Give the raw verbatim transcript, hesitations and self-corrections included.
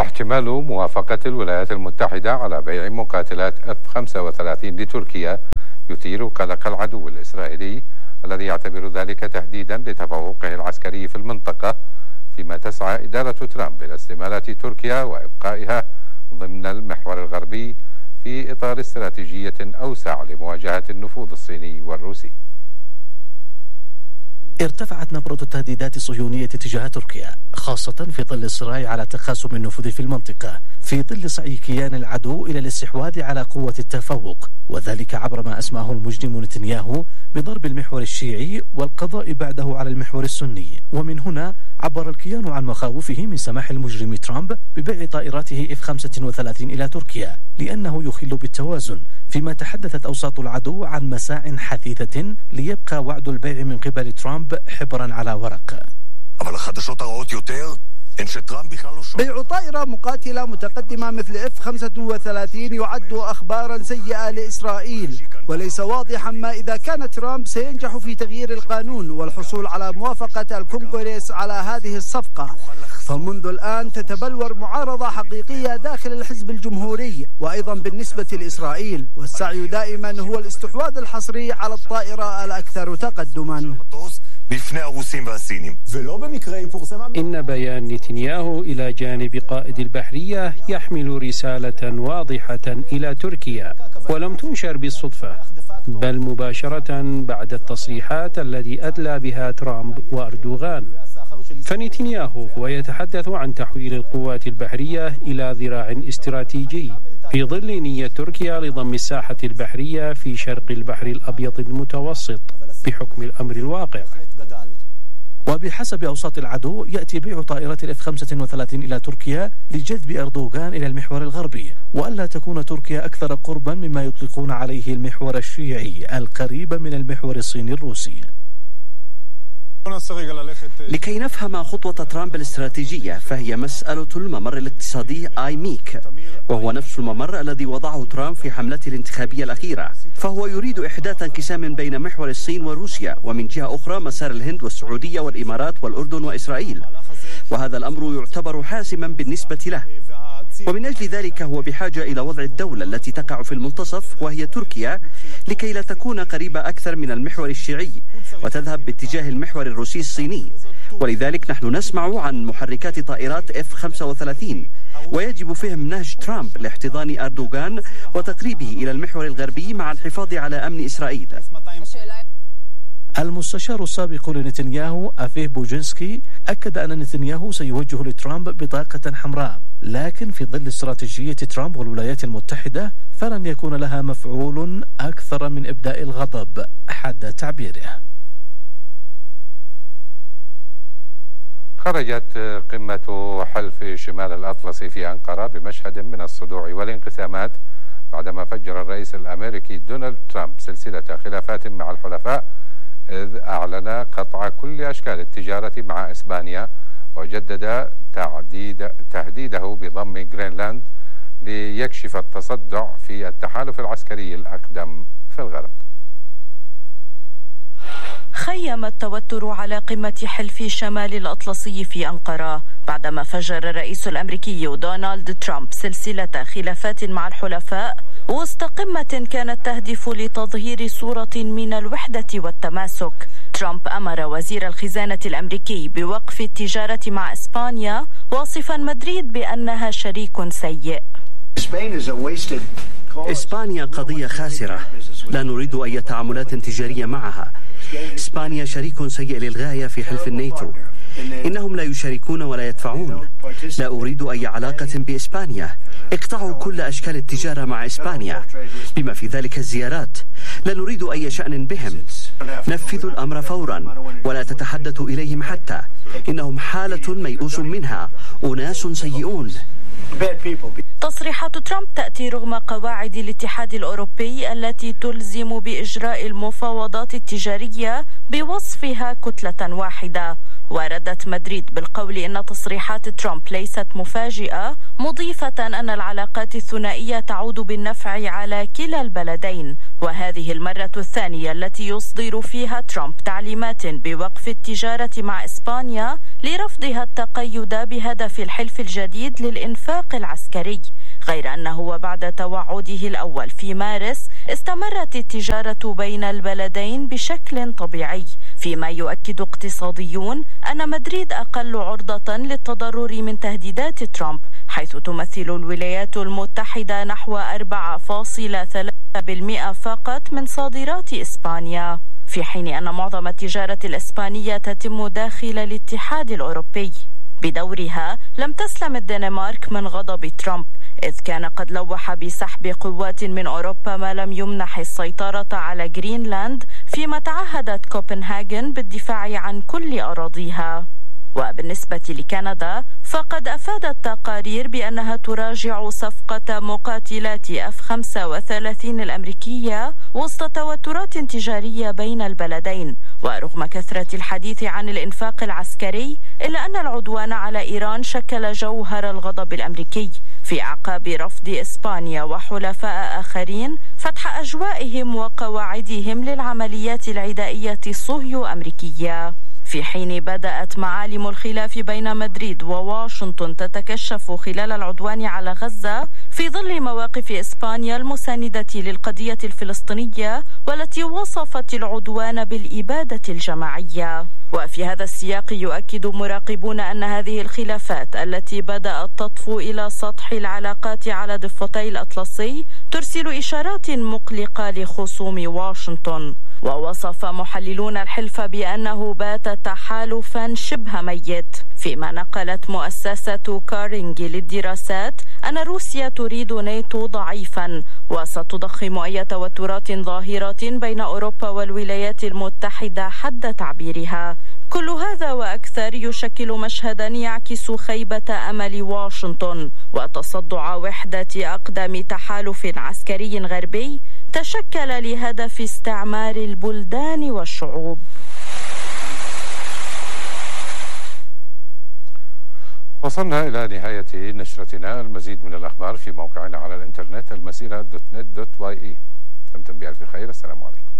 احتمال موافقة الولايات المتحدة على بيع مقاتلات إف خمسة وثلاثين لتركيا يثير قلق العدو الإسرائيلي الذي يعتبر ذلك تهديدا لتفوقه العسكري في المنطقة، فيما تسعى إدارة ترامب إلى استمالة تركيا وإبقائها ضمن المحور الغربي في إطار استراتيجية أوسع لمواجهة النفوذ الصيني والروسي. ارتفعت نبرة التهديدات الصهيونية تجاه تركيا، خاصة في ظل الصراع على تقاسم النفوذ في المنطقة، في ظل سعي كيان العدو إلى الاستحواذ على قوة التفوق، وذلك عبر ما أسماه المجرم نتنياهو بضرب المحور الشيعي والقضاء بعده على المحور السني. ومن هنا عبر الكيان عن مخاوفه من سماح المجرم ترامب ببيع طائراته إف خمسة وثلاثين إلى تركيا، لأنه يخل بالتوازن، فيما تحدثت أوساط العدو عن مساع حثيثة ليبقى وعد البيع من قبل ترامب حبرا على ورق. بيع طائرة مقاتلة متقدمة مثل إف خمسة وثلاثين يعد أخبارا سيئة لإسرائيل، وليس واضحا ما إذا كان ترامب سينجح في تغيير القانون والحصول على موافقة الكونغرس على هذه الصفقة. فمنذ الآن تتبلور معارضة حقيقية داخل الحزب الجمهوري وأيضا بالنسبة لإسرائيل، والسعي دائما هو الاستحواذ الحصري على الطائرة الأكثر تقدما. إن بيان نتنياهو إلى جانب قائد البحرية يحمل رسالة واضحة إلى تركيا، ولم تنشر بالصدفة بل مباشرة بعد التصريحات التي أدلى بها ترامب وأردوغان. فنتنياهو هو يتحدث عن تحويل القوات البحرية إلى ذراع استراتيجي في ظل نية تركيا لضم الساحة البحرية في شرق البحر الأبيض المتوسط بحكم الأمر الواقع. وبحسب أوساط العدو يأتي بيع طائرات الإف خمسة وثلاثين إلى تركيا لجذب أردوغان إلى المحور الغربي، وألا تكون تركيا أكثر قربا مما يطلقون عليه المحور الشيعي القريب من المحور الصيني الروسي. لكي نفهم خطوة ترامب الاستراتيجية فهي مسألة الممر الاقتصادي آي ميك، وهو نفس الممر الذي وضعه ترامب في حملته الانتخابية الأخيرة. فهو يريد إحداث انقسام بين محور الصين وروسيا، ومن جهة أخرى مسار الهند والسعودية والإمارات والأردن وإسرائيل، وهذا الأمر يعتبر حاسما بالنسبة له. ومن أجل ذلك هو بحاجة إلى وضع الدولة التي تقع في المنتصف وهي تركيا، لكي لا تكون قريبة أكثر من المحور الشيعي وتذهب باتجاه المحور الروسي الصيني. ولذلك نحن نسمع عن محركات طائرات إف خمسة وثلاثين، ويجب فهم نهج ترامب لاحتضان أردوغان وتقريبه إلى المحور الغربي مع الحفاظ على أمن إسرائيل. المستشار السابق لنتنياهو أفيه بوجينسكي أكد أن نتنياهو سيوجه لترامب بطاقة حمراء، لكن في ظل استراتيجية ترامب والولايات المتحدة فلن يكون لها مفعول أكثر من إبداء الغضب حد تعبيره. خرجت قمة حلف شمال الأطلسي في أنقرة بمشهد من الصدوع والانقسامات بعدما فجر الرئيس الأمريكي دونالد ترامب سلسلة خلافات مع الحلفاء، إذ أعلن قطع كل أشكال التجارة مع إسبانيا، وجدد تعديد تهديده بضم غرينلاند ليكشف التصدع في التحالف العسكري الأقدم في الغرب. خيم التوتر على قمة حلف شمال الأطلسي في أنقرة بعدما فجر الرئيس الأمريكي دونالد ترامب سلسلة خلافات مع الحلفاء وسط قمة كانت تهدف لتظهير صورة من الوحدة والتماسك. ترامب أمر وزير الخزانة الأمريكي بوقف التجارة مع إسبانيا، واصفا مدريد بأنها شريك سيء. إسبانيا قضية خاسرة، لا نريد أي تعاملات تجارية معها. إسبانيا شريك سيء للغاية في حلف الناتو، إنهم لا يشاركون ولا يدفعون. لا أريد أي علاقة بإسبانيا. اقطعوا كل أشكال التجارة مع إسبانيا بما في ذلك الزيارات. لا نريد أي شأن بهم. نفذوا الأمر فورا ولا تتحدثوا إليهم حتى. إنهم حالة ميؤوس منها، أناس سيئون. تصريحات ترامب تأتي رغم قواعد الاتحاد الأوروبي التي تلزم بإجراء المفاوضات التجارية بوصفها كتلة واحدة، وردت مدريد بالقول إن تصريحات ترامب ليست مفاجئة، مضيفة أن العلاقات الثنائية تعود بالنفع على كلا البلدين، وهذه المرة الثانية التي يصدر فيها ترامب تعليمات بوقف التجارة مع إسبانيا لرفضها التقيد بهدف الحلف الجديد للإنفاق العسكري، غير أنه وبعد توعده الأول في مارس استمرت التجارة بين البلدين بشكل طبيعي، فيما يؤكد اقتصاديون أن مدريد أقل عرضة للتضرر من تهديدات ترامب، حيث تمثل الولايات المتحدة نحو أربعة فاصلة ثلاثة بالمئة فقط من صادرات إسبانيا، في حين أن معظم التجارة الإسبانية تتم داخل الاتحاد الأوروبي. بدورها لم تسلم الدنمارك من غضب ترامب، إذ كان قد لوح بسحب قوات من أوروبا ما لم يمنح السيطرة على جرينلاند، فيما تعهدت كوبنهاغن بالدفاع عن كل أراضيها. وبالنسبة لكندا فقد أفادت تقارير بأنها تراجع صفقة مقاتلات إف خمسة وثلاثين الأمريكية وسط توترات تجارية بين البلدين، ورغم كثرة الحديث عن الإنفاق العسكري إلا أن العدوان على إيران شكل جوهر الغضب الأمريكي، في أعقاب رفض إسبانيا وحلفاء آخرين فتح أجوائهم وقواعدهم للعمليات العدائية الصهيو أمريكية، في حين بدأت معالم الخلاف بين مدريد وواشنطن تتكشف خلال العدوان على غزة في ظل مواقف إسبانيا المساندة للقضية الفلسطينية والتي وصفت العدوان بالإبادة الجماعية. وفي هذا السياق يؤكد مراقبون أن هذه الخلافات التي بدأت تطفو إلى سطح العلاقات على ضفتي الأطلسي ترسل إشارات مقلقة لخصوم واشنطن. ووصف محللون الحلف بأنه بات تحالفا شبه ميت، فيما نقلت مؤسسة كارينجي للدراسات أن روسيا تريد ناتو ضعيفا وستضخم أي توترات ظاهرة بين أوروبا والولايات المتحدة حد تعبيرها. كل هذا وأكثر يشكل مشهدا يعكس خيبة أمل واشنطن وتصدع وحدة أقدم تحالف عسكري غربي تشكل لهدف استعمار البلدان والشعوب. وصلنا إلى نهاية نشرتنا. المزيد من الأخبار في موقعنا على الإنترنت المسيرة دوت نت دوت واي إي. دمتم بألف خير. السلام عليكم.